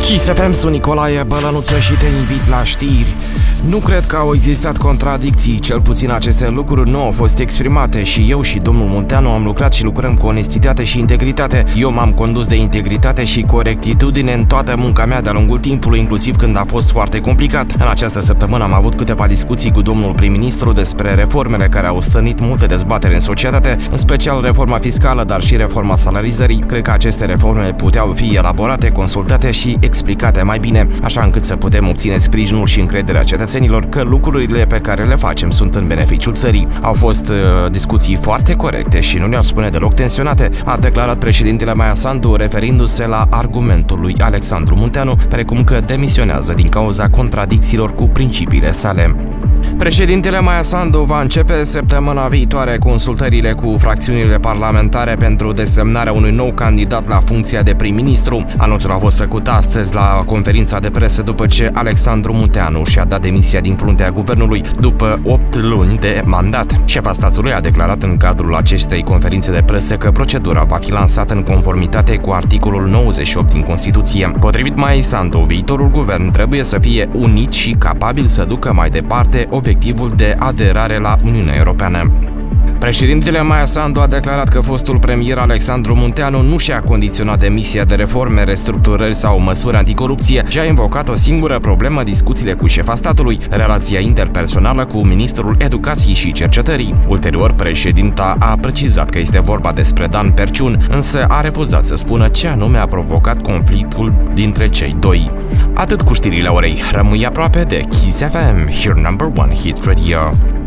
Kiss FM, sunt Nicolae Bălănuță și te invit la știri. Nu cred că au existat contradicții, cel puțin aceste lucruri nu au fost exprimate și eu și domnul Munteanu am lucrat și lucrăm cu onestitate și integritate. Eu m-am condus de integritate și corectitudine în toată munca mea de-a lungul timpului, inclusiv când a fost foarte complicat. În această săptămână am avut câteva discuții cu domnul prim-ministru despre reformele care au stănit multe dezbatere în societate, în special reforma fiscală, dar și reforma salarizării. Cred că aceste reforme puteau fi elaborate, consultate și explicate mai bine, așa încât să putem obține sprijinul și încrederea cetățenilor că lucrurile pe care le facem sunt în beneficiul țării. Au fost discuții foarte corecte și nu ne-ar spune deloc tensionate, a declarat președintele Maia Sandu, referindu-se la argumentul lui Alexandru Munteanu, precum că demisionează din cauza contradicțiilor cu principiile sale. Președintele Maia Sandu va începe săptămâna viitoare consultările cu fracțiunile parlamentare pentru desemnarea unui nou candidat la funcția de prim-ministru. Anunțul a fost făcut astăzi la conferința de presă după ce Alexandru Munteanu și-a dat demisia din fruntea guvernului după 8 luni de mandat. Șefa statului a declarat în cadrul acestei conferințe de presă că procedura va fi lansată în conformitate cu articolul 98 din Constituție. Potrivit Maiei Sandu, viitorul guvern trebuie să fie unit și capabil să ducă mai departe obiectivul de aderare la Uniunea Europeană. Președintele Maia Sandu a declarat că fostul premier Alexandru Munteanu nu și-a condiționat demisia de reforme, restructurări sau măsuri anticorupție, ci a invocat o singură problemă: discuțiile cu șefa statului, relația interpersonală cu ministrul Educației și Cercetării. Ulterior, președinta a precizat că este vorba despre Dan Perciun, însă a refuzat să spună ce anume a provocat conflictul dintre cei doi. Atât cu știrile orei. Rămâi aproape de Kiss FM, your number one hit radio.